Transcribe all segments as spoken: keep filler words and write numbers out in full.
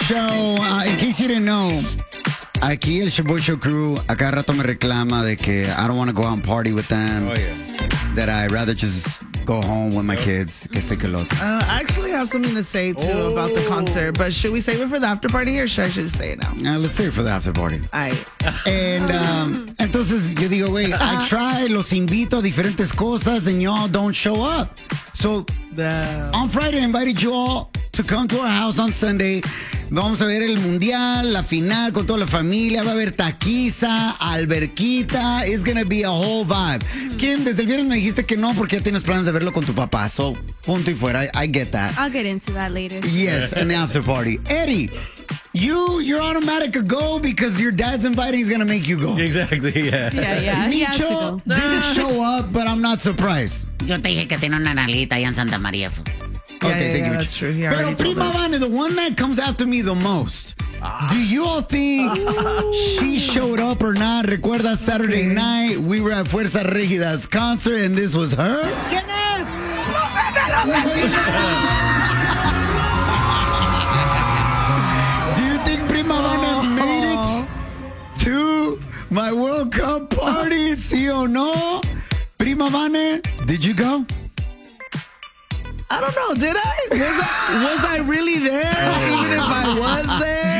show. Uh, in case you didn't know, aquí el Shaboy Show crew a cada rato me reclama de que I don't want to go out and party with them. Oh, yeah. That I'd rather just go home with my kids. Que este que lo otro. Uh, I actually have something to say, too, Oh. about the concert. But should we save it for the after party or should I just say it now? Uh, let's save it for the after party. I. And, um, entonces yo digo, wait, I try, los invito a diferentes cosas and y'all don't show up. So The... on Friday, I invited you all to come to our house on Sunday. Vamos a ver el mundial, la final con toda la familia. Va a haber taquiza, alberquita. It's gonna be a whole vibe. Kim, desde el viernes me dijiste que no porque ya tienes planes de verlo con tu papá. So, punto y fuera. I, I get that. I'll get into that later. Yes, and the after party. Eddie, you, you're automatic a go because your dad's inviting. He's gonna make you go. Exactly, yeah. Yeah, yeah. He has to Micho go. didn't show up, but I'm not surprised. Yo te dije que tiene una nalguita allá en Santa María. Yeah, Okay, yeah, thank yeah, you, that's Micho. true. He Pero already told Prima us. Vane, the one that comes after me the most. Do you all think she showed up or not? Recuerda Saturday Okay. night, we were at Fuerza Regida's concert and this was her? ¿Quién es? ¡No sé de lo que Do you think Prima Vane made it to my World Cup party? ¿Sí o no? Prima Vane, did you go? I don't know. Did I? Was I, was I really there? Even if I was there?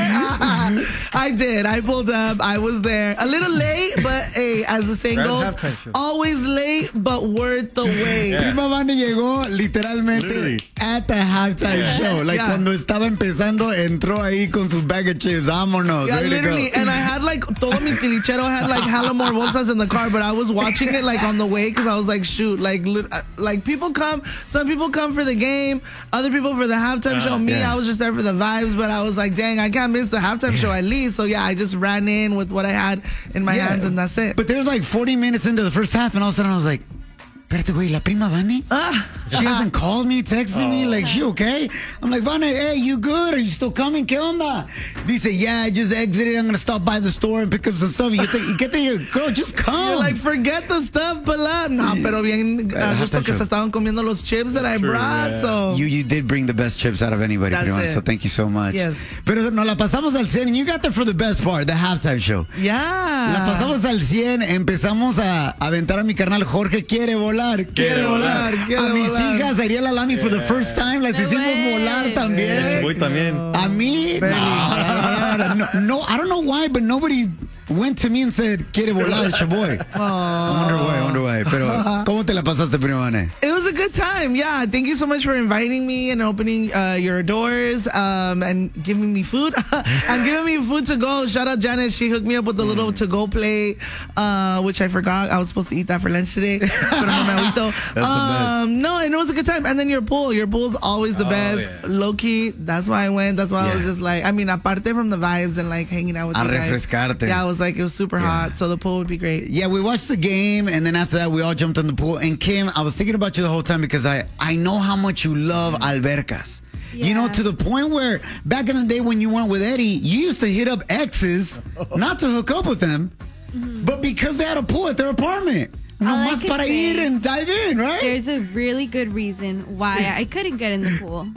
I did. I pulled up. I was there. A little late, but hey, as the saying Right, goes, halftime show. always late, but worth the wait. Yeah. Prima Vane llegó literalmente Literally. at the halftime Yeah. show. Like Yeah. cuando estaba empezando, entró ahí con sus bag of chips. Vámonos. Yeah, ready to go. literally. And I had like, todo mi tilichero had like hella more bolsas in the car, but I was watching it like on the way because I was like, shoot, like, lit- uh, like people come, some people come for the game, other people for the halftime show. Me, yeah. I was just there for the vibes, but I was like, dang, I can't miss the halftime show at least. So yeah, I just ran in with what I had in my Yeah. hands and that's it. But there's like forty minutes into the first half, and all of a sudden I was like, espérate, güey, la Prima Vane? Ah. She hasn't called me, texted me, like, she okay? I'm like, Vane, hey, you good? Are you still coming? ¿Qué onda? Dice, yeah, I just exited. I'm going to stop by the store and pick up some stuff. Y yo te, y ¿qué te digo? Girl, just come. You're like, forget the stuff, pala. No, pero bien Uh, uh, justo halftime que show. se estaban comiendo los chips that I True, brought. yeah. So You you did bring the best chips out of anybody, That's Prima, it. so thank you so much. Yes. Pero nos la pasamos al cien, and you got there for the best part, the halftime show. yeah. La pasamos al cien, empezamos a aventar a mi carnal Jorge, quiere volar, quiere volar. quiere a mis volar. hijas, Ariel Alani, for the first time, las No hicimos way. volar también. Voy también. A mí, no, no, no, no, no, I don't know why, but nobody went to me and said, quiere volar el Chaboy. I wonder why, I wonder why. Pero, ¿cómo te la pasaste, Prima Vane? It was a good time. Yeah. Thank you so much for inviting me and opening uh, your doors um, and giving me food. and giving me food to go. Shout out Janice. She hooked me up with a little to go plate, uh, which I forgot. I was supposed to eat that for lunch today. Pero no me agüito. That's the um, no, and it was a good time. And then your pool. Your pool's always the Oh, best. yeah. Low key. That's why I went. That's why I was Yeah. just like, I mean, aparte from the vibes and like hanging out with A you guys. refrescarte. Yeah, I was like, it was super hot. So the pool would be great. Yeah, we watched the game, and then after that, we all jumped in the pool. And Kim, I was thinking about you the whole time because I, I know how much you love albercas. You know, Yeah. to the point where back in the day when you went with Eddie, you used to hit up exes, not to hook up with them, but because they had a pool at their apartment. All I Nomás can para say- ir and dive in, right? There's a really good reason why I couldn't get in the pool.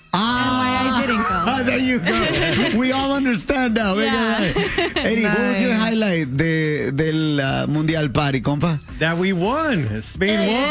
Ah, why I didn't go. there you go. We all understand now. Yeah. Eddie, what was your Nice. highlight de, del uh, Mundial Party, compa? That we won. Spain won.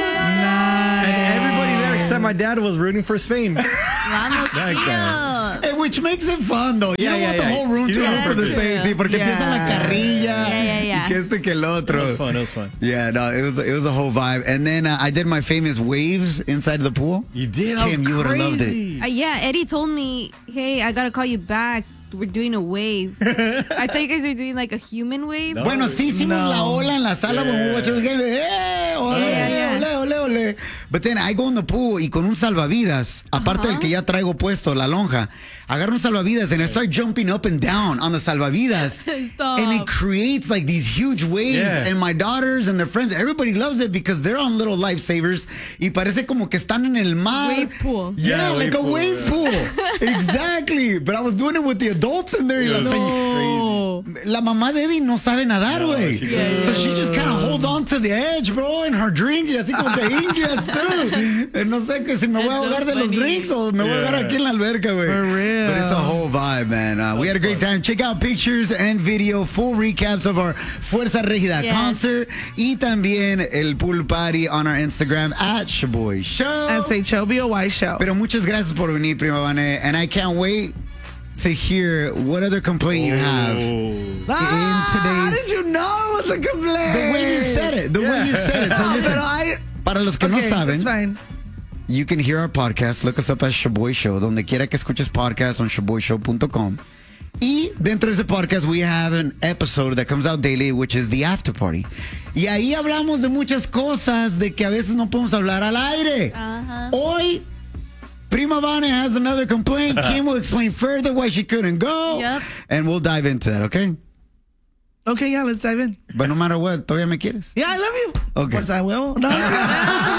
And everybody there except my dad was rooting for Spain. Vamos, Like that. Eh, Which makes it fun, though. You Yeah, don't yeah, want the yeah. whole room You to don't root want for the to. same team, porque Yeah. empieza la carrilla Yeah, yeah, yeah. y que este que el otro. It was fun. It was fun. Yeah, no, it was it was a whole vibe. And then uh, I did my famous waves inside the pool. You did? That Kim, was you would have loved it. crazy. Uh, yeah, Eddie told me, hey, I gotta call you back. We're doing a wave. I thought you guys were doing like a human wave. No. Bueno, sí hicimos No. la ola en la sala when we Yeah. watched the game. Eh, ole, Yeah, yeah, yeah. ole, ole, ole. But then I go in the pool y con un salvavidas, aparte del que ya traigo puesto, la lonja, agarro un salvavidas and I start jumping up and down on the salvavidas. Stop. And it creates like these huge waves. Yeah. And my daughters and their friends, everybody loves it because they're on little lifesavers y parece como que están en el mar. Wave pool. Yeah, Yeah, like wave a pool, wave yeah. pool. Exactly. But I was doing it with the adults in there. Y la, No. la mamá de Eddie no sabe nadar, No, güey. she So she just kind of holds on to the edge, bro, and her drink. Y así como que hingue así. too. No sé que si me voy a That's so ahogar de los funny. drinks o me voy a ahogar Yeah. aquí en la alberca, güey. For real. But it's a whole vibe, man. Uh, we had a great time. Check out pictures and video, full recaps of our Fuerza Regida Yes. concert y también el pool party on our Instagram at Shaboy Show. S H O B O Y show. Pero muchas gracias por venir, Prima Vane, and I can't wait to hear what other complaint you have. Ah, how today's- did you know it was a complaint? The way you said it, the way you said it. So No, listen, pero I, para los que no okay, saben, it's fine. you can hear our podcast. Look us up as Shaboy Show. Donde quiera que escuches podcast on shaboy show dot com. Y dentro de ese podcast, we have an episode that comes out daily, which is the after party. Y ahí hablamos de muchas cosas de que a veces no podemos hablar al aire. Ajá. Hoy, Prima Vane has another complaint. Kim will explain further why she couldn't go. Yep. And we'll dive into that, okay? Okay, yeah, let's dive in. But no matter what, ¿todavía me quieres? Yeah, I love you. Okay. Pues a huevo. No.